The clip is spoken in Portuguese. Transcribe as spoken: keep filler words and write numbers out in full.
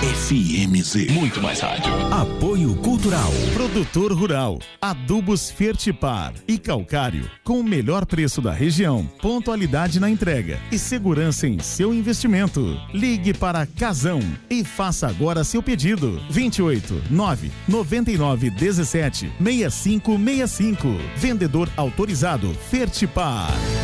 F M Z. Muito mais rádio. Apoio Cultural. Produtor Rural. Adubos Fertipar e Calcário. Com o melhor preço da região, pontualidade na entrega e segurança em seu investimento. Ligue para Casão e faça agora seu pedido. vinte e oito, nove, noventa e nove, dezessete, sessenta e cinco sessenta e cinco. Vendedor autorizado Fertipar.